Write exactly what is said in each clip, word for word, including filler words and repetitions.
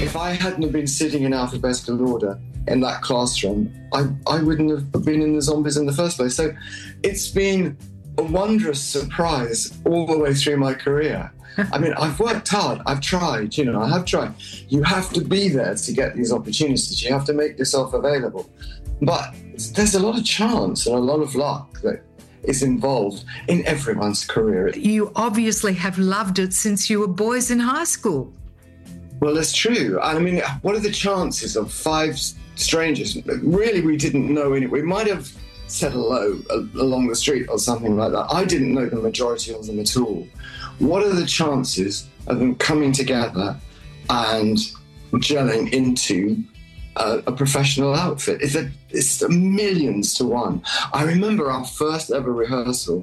if I hadn't have been sitting in alphabetical order in that classroom, I, I wouldn't have been in the Zombies in the first place. So it's been a wondrous surprise all the way through my career. I mean, I've worked hard. I've tried, you know, I have tried. You have to be there to get these opportunities. You have to make yourself available. But there's a lot of chance and a lot of luck that is involved in everyone's career. You obviously have loved it since you were boys in high school. Well, it's true. I mean, what are the chances of five strangers? Really, we didn't know any. We might have said hello along the street or something like that. I didn't know the majority of them at all. What are the chances of them coming together and gelling into a, a professional outfit? It's, a, it's a millions to one. I remember our first ever rehearsal.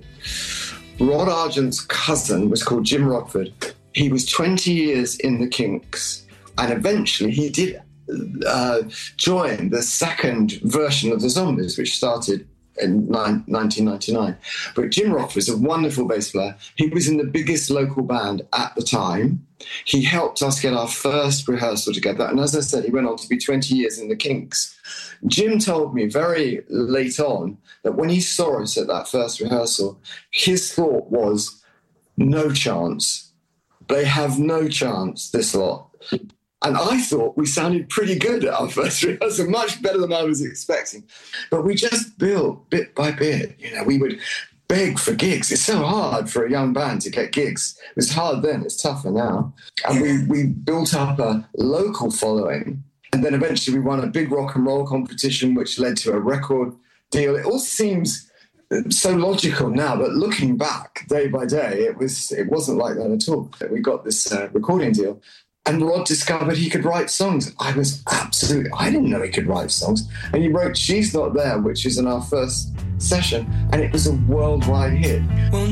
Rod Argent's cousin was called Jim Rockford. He was twenty years in the Kinks, and eventually he did uh, join the second version of the Zombies, which started in nineteen ninety-nine. But Jim Rockford is a wonderful bass player. He was in the biggest local band at the time. He helped us get our first rehearsal together. And as I said, he went on to be twenty years in the Kinks. Jim told me very late on that when he saw us at that first rehearsal, his thought was, no chance. They have no chance, this lot. And I thought we sounded pretty good at our first rehearsal, much better than I was expecting. But we just built bit by bit. You know, we would beg for gigs. It's so hard for a young band to get gigs. It was hard then, it's tougher now. And we, we built up a local following. And then eventually we won a big rock and roll competition, which led to a record deal. It all seems so logical now, but looking back day by day, it was it wasn't like that at all. We got this uh, recording deal. And Rod discovered he could write songs. I was absolutely, I didn't know he could write songs. And he wrote She's Not There, which is in our first session, and it was a worldwide hit. Well,